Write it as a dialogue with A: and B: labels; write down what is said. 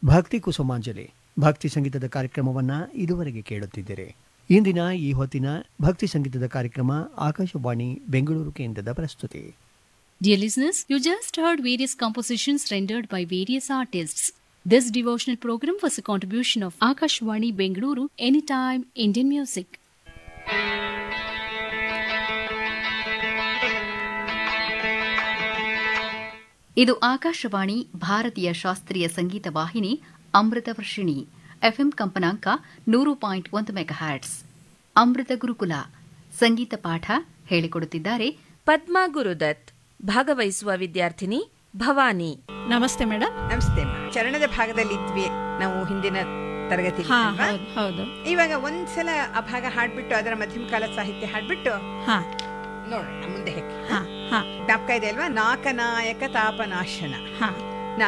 A: ಭಕ್ತಿ ಕುಸುಮಾಂಜಲಿ ಭಕ್ತಿ ಸಂಗೀತದ ಕಾರ್ಯಕ್ರಮವನ್ನು ಇದುವರೆಗೆ ಕೇಳುತ್ತಿದ್ದೀರಿ. ಇಂದಿನ ಈ ಹೊತ್ತಿನ ಭಕ್ತಿ ಸಂಗೀತದ ಕಾರ್ಯಕ್ರಮ ಆಕಾಶವಾಣಿ ಬೆಂಗಳೂರು ಕೇಂದ್ರದ ಪ್ರಸ್ತುತಿ.
B: Dear listeners, you just heard various compositions rendered by various artists. This devotional program was a contribution of Akashvani Bengaluru Anytime Indian Music. ಇದು ಆಕಾಶವಾಣಿ ಭಾರತೀಯ ಶಾಸ್ತ್ರೀಯ ಸಂಗೀತ ವಾಹಿನಿ ಅಮೃತ ವರ್ಷಿಣಿ ಎಫ್ಎಂ ಕಂಪನಾಂಕ 100.1 ಮೆಗಾಹರ್ಟ್ಸ್. ಅಮೃತ ಗುರುಕುಲ ಸಂಗೀತ ಪಾಠ ಹೇಳಿಕೊಡುತ್ತಿದ್ದಾರೆ
C: ಪದ್ಮಾ ಗುರುದತ್. ಭಾಗವಹಿಸುವ ವಿದ್ಯಾರ್ಥಿನಿ ಭವಾನಿ.
D: ನಮಸ್ತೆ ಮೇಡಮ್.
E: ನಮಸ್ತೆ. ಚರಣದ ಭಾಗದಲ್ಲಿದ್ವಿ ನಾವು ಹಿಂದಿನ ತರಗತಿ.
D: ಹೌದು.
E: ಇವಾಗ ಒಂದ್ಸಲ ಆ ಭಾಗ ಹಾಡ್ಬಿಟ್ಟು ಅದರ ಮಧ್ಯಮ ಕಾಲ ಸಾಹಿತ್ಯ ಹಾಡ್ಬಿಟ್ಟು ನೋಡೋಣ ಮುಂದೆ ಹೇಗೆ. ಜ್ಞಾಪಕ ಇದೆ ಅಲ್ವಾ? ನಾಕನಾಯಕ ತಾಪನಾಶನ.